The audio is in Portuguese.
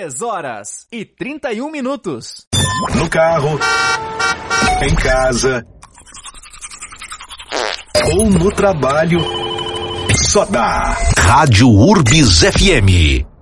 3h31. No carro, em casa ou no trabalho, só dá Rádio Urbis FM.